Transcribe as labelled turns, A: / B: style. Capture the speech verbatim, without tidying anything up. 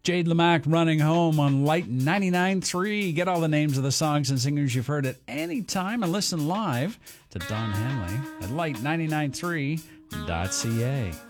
A: Jade Lamac, Running Home on Light ninety-nine point three. Get all the names of the songs and singers you've heard at any time and listen live to Don Henley at light ninety-nine point three dot c a.